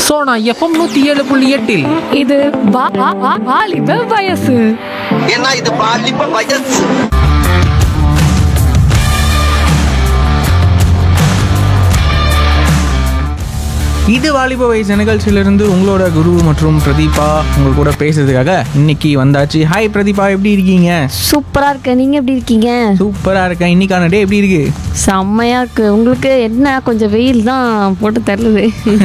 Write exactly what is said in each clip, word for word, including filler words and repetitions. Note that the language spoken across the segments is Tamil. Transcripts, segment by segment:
சோனா எஃப்எம் நூத்தி ஏழு புள்ளி எட்டில் இது வா- வா- வா- வாலிப வயசு. ஏன்னா இது பாலிப்ப வயசு. இது வாலிப வயசு நிகழ்ச்சியிலிருந்து உங்களோட குரு மற்றும் பிரதீபா உங்க கூட பேசுறதுக்காக இன்னைக்கு வந்தாச்சு. ஹாய் பிரதீபா, எப்படி இருக்கீங்க? சூப்பரா இருக்கு. நீங்க எப்படி இருக்கீங்க? சூப்பரா இருக்கேன். இன்னைக்கான டே எப்படி இருக்கு? செம்மையா இருக்கு. உங்களுக்கு என்ன கொஞ்சம் வெயில் தான் போட்டு தருது.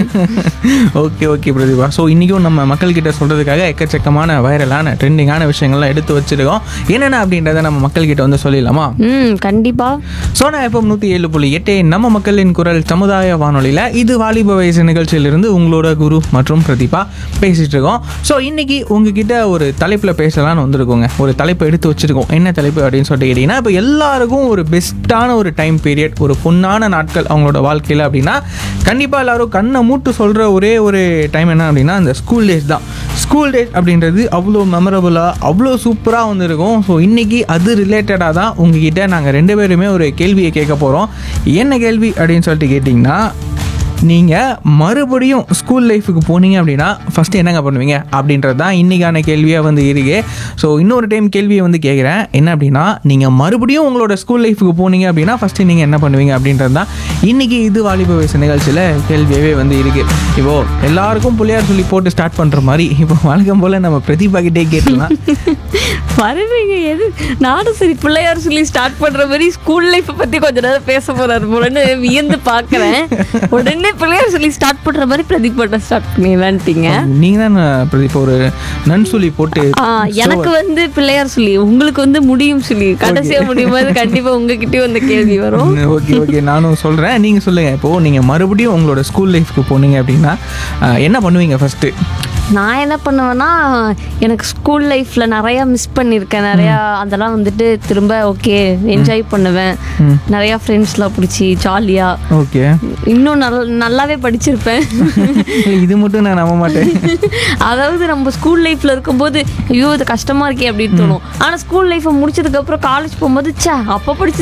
Okay okay Pratibha. ஸோ இன்றைக்கும் நம்ம மக்கள்கிட்ட சொல்கிறதுக்காக எக்கச்சக்கமான வைரலான ட்ரெண்டிங்கான விஷயங்கள்லாம் எடுத்து வச்சிருக்கோம். என்னென்ன அப்படின்றத நம்ம மக்கள்கிட்ட வந்து சொல்லிடலாமா? ம் கண்டிப்பா. சோனா எஃப்எம் நூற்றி ஏழு புள்ளி எட்டு நம்ம மக்களின் குரல் சமுதாய வானொலியில் இது வாலிப வயசு நிகழ்ச்சியிலிருந்து உங்களோட குரு மற்றும் பிரதீபா பேசிகிட்டு இருக்கோம். ஸோ இன்றைக்கி உங்ககிட்ட ஒரு தலைப்பில் பேசலான்னு வந்திருக்கோங்க. ஒரு தலைப்பை எடுத்து வச்சுருக்கோம். என்ன தலைப்பு அப்படின்னு சொல்லிட்டு கேட்டிங்கன்னா, இப்போ எல்லாருக்கும் ஒரு பெஸ்ட்டான ஒரு டைம் பீரியட், ஒரு பொன்னான நாட்கள் அவங்களோட வாழ்க்கையில் அப்படின்னா கண்டிப்பாக எல்லோரும் கண்ணை மூட்டு சொல்கிற ஒரே ஒரு டைம் என்ன அப்படின்னா அந்த ஸ்கூல் டேஸ் தான். ஸ்கூல் டேஸ் அப்படின்றது அவ்வளோ மெமரபுளாக அவ்வளோ சூப்பராக வந்துருக்கும். ஸோ இன்றைக்கி அது ரிலேட்டடாக தான் உங்ககிட்ட நாங்கள் ரெண்டு பேருமே ஒரு கேள்வியை கேட்க போகிறோம். என்ன கேள்வி அப்படின்னு சொல்லிட்டு கேட்டிங்கன்னா, நீங்கள் மறுபடியும் ஸ்கூல் லைஃபுக்கு போனீங்க அப்படின்னா ஃபஸ்ட்டு என்னங்க பண்ணுவீங்க அப்படின்றது தான் இன்றைக்கான கேள்வியாக வந்து இருக்கு. ஸோ இன்னொரு டைம் கேள்வியை வந்து கேட்குறேன். என்ன அப்படின்னா, நீங்கள் மறுபடியும் உங்களோட ஸ்கூல் லைஃபுக்கு போனீங்க அப்படின்னா ஃபஸ்ட்டு நீங்கள் என்ன பண்ணுவீங்க அப்படின்றது தான் இன்றைக்கி இது வாலிப வயசு நிகழ்ச்சியில் கேள்வியாகவே வந்து இருக்குது. இப்போது எல்லாருக்கும் பிள்ளையார் சொல்லி போட்டு ஸ்டார்ட் பண்ணுற மாதிரி இப்போ வழக்கம் போல் நம்ம பிரதீபா கிட்டே கேட்கலாம். வருவீங்க எது? நானும் சரி பிள்ளையார் சொல்லி ஸ்டார்ட் பண்ற மாதிரி ஸ்கூல் லைஃப் பத்தி கொஞ்ச நேரம் பேச போறாரு போலன்னு வியந்து பாக்குறேன். உடனே பிள்ளையார் சொல்லி ஸ்டார்ட் பண்ற மாதிரி பிரதீப் பண்ண ஸ்டார்ட் பண்ணிடலான்ட்டீங்க. நீங்கள் தான் பிரதீப் ஒரு நன் சொல்லி போட்டு. எனக்கு வந்து பிள்ளையார் சொல்லி, உங்களுக்கு வந்து முடியும் சொல்லி, கடைசியா முடியும் போது கண்டிப்பா உங்ககிட்டயும் அந்த கேள்வி வரும். ஓகே ஓகே நானும் சொல்கிறேன். நீங்கள் சொல்லுங்கள். இப்போது நீங்கள் மறுபடியும் உங்களோட ஸ்கூல் லைஃப்க்கு போனீங்க அப்படின்னா என்ன பண்ணுவீங்க ஃபஸ்ட்டு? நான் என்ன பண்ணுவேன்னா, எனக்கு ஸ்கூல் லைஃப்பில் நிறையா மிஸ் பண்ணியிருக்கேன். நிறையா அதெல்லாம் வந்துட்டு திரும்ப ஓகே என்ஜாய் பண்ணுவேன். நிறையா ஃப்ரெண்ட்ஸ்லாம் பிடிச்சி ஜாலியாக. ஓகே. இன்னும் நல் நல்லாவே படிச்சிருப்பேன். இது மட்டும் நான் நம்ப மாட்டேன். அதாவது நம்ம ஸ்கூல் லைஃப்பில் இருக்கும்போது ஐயோ இது கஷ்டமாக இருக்கே அப்படின்னு தோணும். ஆனால் ஸ்கூல் லைஃப்பை முடிச்சதுக்கப்புறம் காலேஜ் போகும்போது சே அப்போ படிச்சு